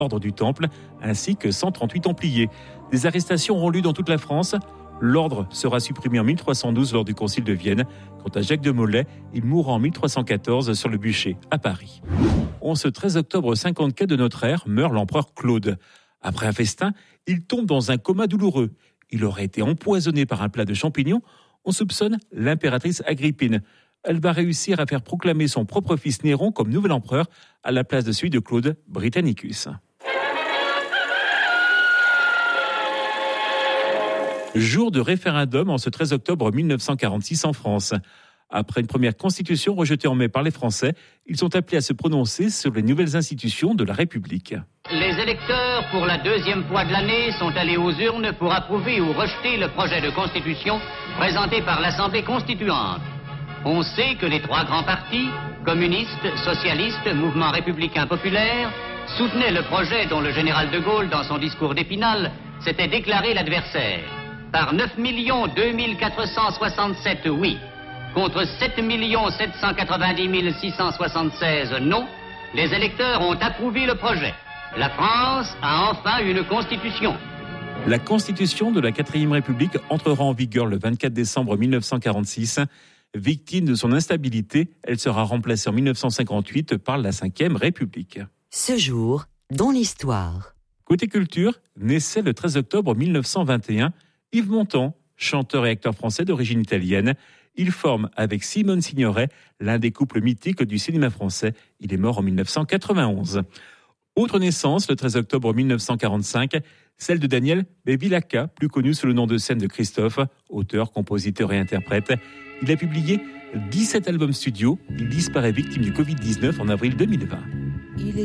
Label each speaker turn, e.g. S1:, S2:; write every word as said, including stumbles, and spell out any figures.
S1: Ordre du Temple, ainsi que cent trente-huit Templiers. Des arrestations auront lieu dans toute la France. L'ordre sera supprimé en mille trois cent douze lors du Concile de Vienne. Quant à Jacques de Molay, il mourra en mille trois cent quatorze sur le bûcher, à Paris. En ce treize octobre cinquante-quatre de notre ère, meurt l'empereur Claude. Après un festin, il tombe dans un coma douloureux. Il aurait été empoisonné par un plat de champignons. On soupçonne l'impératrice Agrippine. Elle va réussir à faire proclamer son propre fils Néron comme nouvel empereur à la place de celui de Claude Britannicus. Jour de référendum en ce treize octobre mille neuf cent quarante-six en France. Après une première constitution rejetée en mai par les Français, ils sont appelés à se prononcer sur les nouvelles institutions de la République.
S2: Les électeurs, pour la deuxième fois de l'année, sont allés aux urnes pour approuver ou rejeter le projet de constitution présenté par l'Assemblée constituante. On sait que les trois grands partis, communistes, socialistes, mouvement républicain populaire, soutenaient le projet dont le général de Gaulle, dans son discours d'Épinal, s'était déclaré l'adversaire. Par neuf millions deux mille quatre cent soixante-sept oui, contre sept millions sept cent quatre-vingt-dix mille six cent soixante-seize non, les électeurs ont approuvé le projet. La France a enfin une constitution.
S1: La constitution de la quatrième République entrera en vigueur le vingt-quatre décembre mille neuf cent quarante-six. Victime de son instabilité, elle sera remplacée en mille neuf cent cinquante-huit par la cinquième République.
S3: Ce jour, dans l'histoire.
S1: Côté culture, naissait le treize octobre mille neuf cent vingt et un Yves Montand, chanteur et acteur français d'origine italienne. Il forme avec Simone Signoret l'un des couples mythiques du cinéma français. Il est mort en mille neuf cent quatre-vingt-onze. Autre naissance, le treize octobre mille neuf cent quarante-cinq, celle de Daniel Bevilacqua, plus connu sous le nom de scène de Christophe, auteur, compositeur et interprète. Il a publié dix-sept albums studio. Il disparaît victime du covid dix-neuf en avril deux mille vingt.